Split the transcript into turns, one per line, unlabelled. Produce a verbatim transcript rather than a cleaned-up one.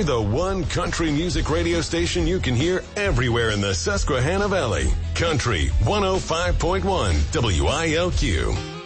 We're the one country music radio station you can hear everywhere in the Susquehanna Valley. Country one oh five point one W I L Q.